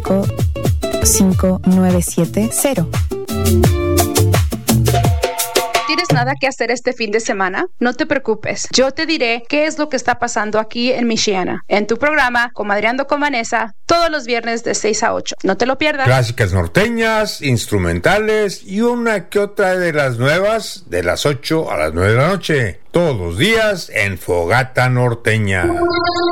855-970. ¿Tienes nada que hacer este fin de semana? No te preocupes. Yo te diré qué es lo que está pasando aquí en Michiana, en tu programa Comadreando con Vanessa, todos los viernes de 6 a 8. No te lo pierdas. Clásicas norteñas, instrumentales y una que otra de las nuevas de las 8 a las 9 de la noche. Todos los días en Fogata Norteña.